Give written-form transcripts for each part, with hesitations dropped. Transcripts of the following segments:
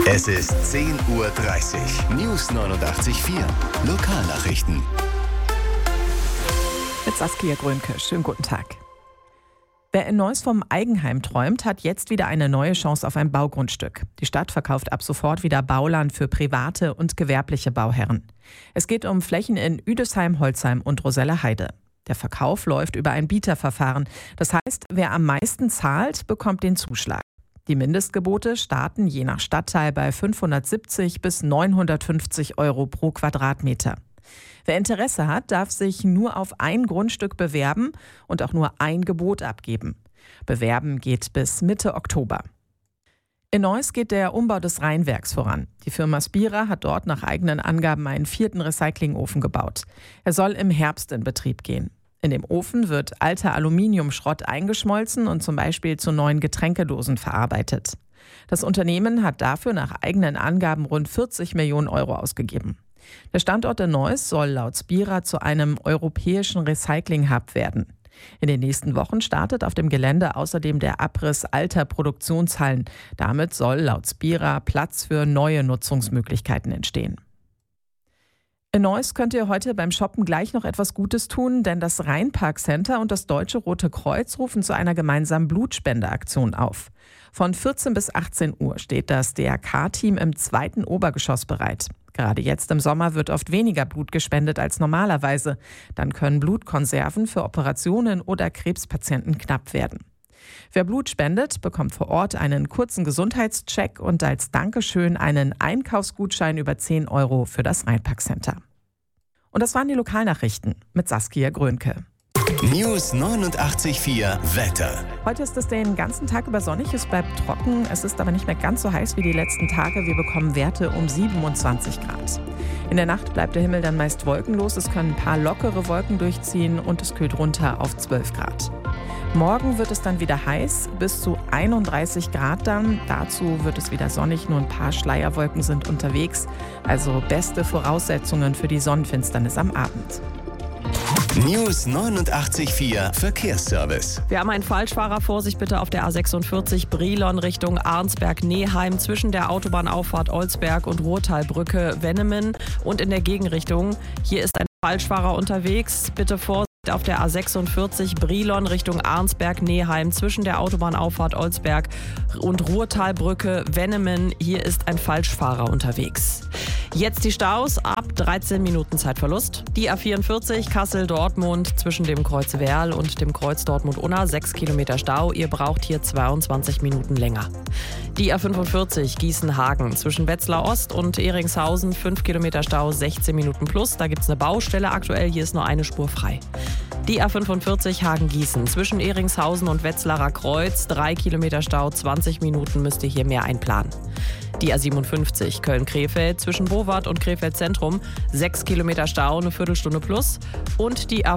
Es ist 10:30 Uhr. News 89.4. Lokalnachrichten. Mit Saskia Grönke. Schönen guten Tag. Wer in Neuss vom Eigenheim träumt, hat jetzt wieder eine neue Chance auf ein Baugrundstück. Die Stadt verkauft ab sofort wieder Bauland für private und gewerbliche Bauherren. Es geht um Flächen in Üdesheim, Holzheim und Roselleheide. Der Verkauf läuft über ein Bieterverfahren. Das heißt, wer am meisten zahlt, bekommt den Zuschlag. Die Mindestgebote starten je nach Stadtteil bei 570 bis 950 € pro Quadratmeter. Wer Interesse hat, darf sich nur auf ein Grundstück bewerben und auch nur ein Gebot abgeben. Bewerben geht bis Mitte Oktober. In Neuss geht der Umbau des Rheinwerks voran. Die Firma Spira hat dort nach eigenen Angaben einen 4. Recyclingofen gebaut. Er soll im Herbst in Betrieb gehen. In dem Ofen wird alter Aluminiumschrott eingeschmolzen und zum Beispiel zu neuen Getränkedosen verarbeitet. Das Unternehmen hat dafür nach eigenen Angaben rund 40 Millionen € ausgegeben. Der Standort in Neuss soll laut Spira zu einem europäischen Recycling-Hub werden. In den nächsten Wochen startet auf dem Gelände außerdem der Abriss alter Produktionshallen. Damit soll laut Spira Platz für neue Nutzungsmöglichkeiten entstehen. In Neuss könnt ihr heute beim Shoppen gleich noch etwas Gutes tun, denn das Rheinpark-Center und das Deutsche Rote Kreuz rufen zu einer gemeinsamen Blutspendeaktion auf. Von 14 bis 18 Uhr steht das DRK-Team im 2. Obergeschoss bereit. Gerade jetzt im Sommer wird oft weniger Blut gespendet als normalerweise. Dann können Blutkonserven für Operationen oder Krebspatienten knapp werden. Wer Blut spendet, bekommt vor Ort einen kurzen Gesundheitscheck und als Dankeschön einen Einkaufsgutschein über 10 € für das Rheinpark-Center. Und das waren die Lokalnachrichten mit Saskia Grönke. News 89.4 Wetter. Heute ist es den ganzen Tag über sonnig, es bleibt trocken, es ist aber nicht mehr ganz so heiß wie die letzten Tage. Wir bekommen Werte um 27 Grad. In der Nacht bleibt der Himmel dann meist wolkenlos, es können ein paar lockere Wolken durchziehen und es kühlt runter auf 12 Grad. Morgen wird es dann wieder heiß, bis zu 31 Grad dann. Dazu wird es wieder sonnig, nur ein paar Schleierwolken sind unterwegs. Also beste Voraussetzungen für die Sonnenfinsternis am Abend. News 89.4 Verkehrsservice. Wir haben einen Falschfahrer, Vorsicht bitte auf der A46 Brilon Richtung Arnsberg-Neheim zwischen der Autobahnauffahrt Olsberg und Ruhrtalbrücke Wennemen und in der Gegenrichtung. Hier ist ein Falschfahrer unterwegs. Bitte Vorsicht auf der A46 Brilon Richtung Arnsberg-Neheim zwischen der Autobahnauffahrt Olsberg und Ruhrtalbrücke Wennemen. Hier ist ein Falschfahrer unterwegs. Jetzt die Staus ab 13 Minuten Zeitverlust. Die A44 Kassel-Dortmund zwischen dem Kreuz Werl und dem Kreuz Dortmund-Unna 6 Kilometer Stau. Ihr braucht hier 22 Minuten länger. Die A45 Gießen-Hagen zwischen Wetzlar Ost und Ehringshausen 5 Kilometer Stau 16 Minuten plus. Da gibt es eine Baustelle aktuell, hier ist nur eine Spur frei. Die A45 Hagen-Gießen zwischen Ehringshausen und Wetzlarer Kreuz 3 Kilometer Stau 20 Minuten müsst ihr hier mehr einplanen. Die A57 Köln-Krefeld zwischen Bowart und Krefeld Zentrum 6 Kilometer Stau, eine Viertelstunde plus. Und die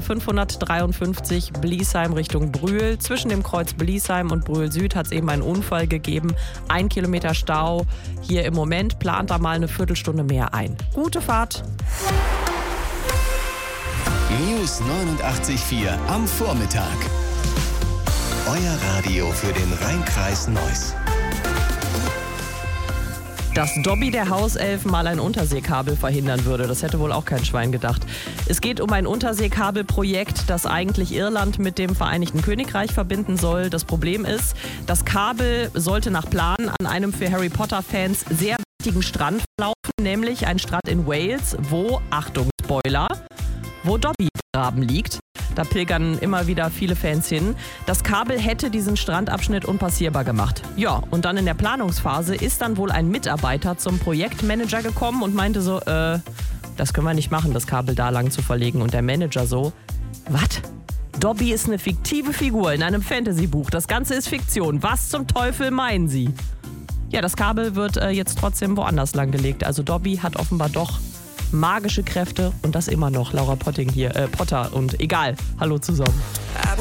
A553 Bliesheim Richtung Brühl. Zwischen dem Kreuz Bliesheim und Brühl Süd hat es eben einen Unfall gegeben. 1 Kilometer Stau. Hier im Moment plant da mal eine Viertelstunde mehr ein. Gute Fahrt! News 89.4 am Vormittag. Euer Radio für den Rheinkreis Neuss. Dass Dobby der Hauself mal ein Unterseekabel verhindern würde, das hätte wohl auch kein Schwein gedacht. Es geht um ein Unterseekabelprojekt, das eigentlich Irland mit dem Vereinigten Königreich verbinden soll. Das Problem ist, das Kabel sollte nach Plan an einem für Harry Potter-Fans sehr wichtigen Strand verlaufen, nämlich ein Strand in Wales, wo, Achtung, Spoiler, wo Dobby begraben liegt. Da pilgern immer wieder viele Fans hin. Das Kabel hätte diesen Strandabschnitt unpassierbar gemacht. Ja, und dann in der Planungsphase ist dann wohl ein Mitarbeiter zum Projektmanager gekommen und meinte so, das können wir nicht machen, das Kabel da lang zu verlegen. Und der Manager so, was? Dobby ist eine fiktive Figur in einem Fantasy-Buch. Das Ganze ist Fiktion. Was zum Teufel meinen Sie? Ja, das Kabel wird jetzt trotzdem woanders lang gelegt. Also Dobby hat offenbar doch magische Kräfte und das immer noch. Laura Potter und egal. Hallo zusammen.